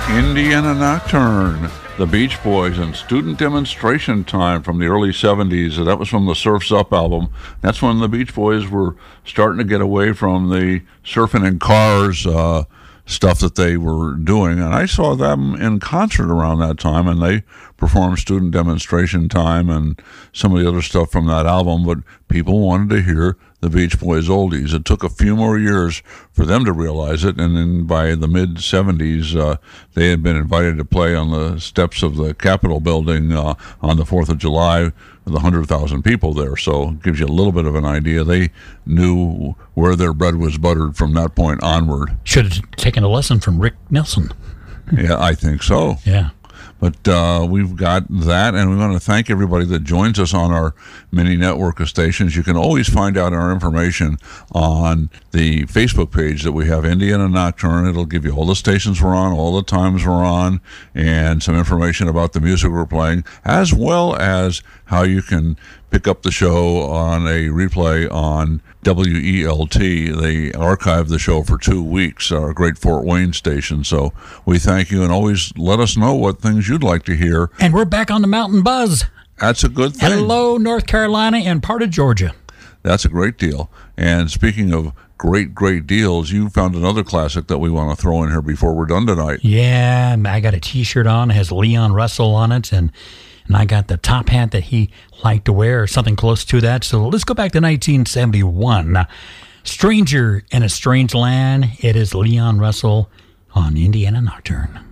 Indiana Nocturne, the Beach Boys, and Student Demonstration Time from the early 70s. That was from the Surf's Up album. That's when the Beach Boys were starting to get away from the surfing in cars stuff that they were doing. And I saw them in concert around that time, and they performed Student Demonstration Time and some of the other stuff from that album. But people wanted to hear the Beach Boys oldies. It took a few more years for them to realize it, and then by the mid-'70s, they had been invited to play on the steps of the Capitol building on the 4th of July with 100,000 people there. So it gives you a little bit of an idea. They knew where their bread was buttered from that point onward. Should have taken a lesson from Rick Nelson. Yeah, I think so. Yeah. But we've got that, and we want to thank everybody that joins us on our mini network of stations. You can always find out our information on the Facebook page that we have, Indiana Nocturne. It'll give you all the stations we're on, all the times we're on, and some information about the music we're playing, as well as how you can pick up the show on a replay on WELT. They archive the show for 2 weeks, our great Fort Wayne station. So we thank you, and always let us know what things you'd like to hear. And we're back on the Mountain Buzz. That's a good thing. Hello, North Carolina and part of Georgia. That's a great deal. And speaking of great deals, you found another classic that we want to throw in here before we're done tonight. Yeah, I got a T-shirt on. It has Leon Russell on it, and I got the top hat that he liked to wear, or something close to that. So let's go back to 1971. Stranger in a Strange Land. It is Leon Russell on Indiana Nocturne.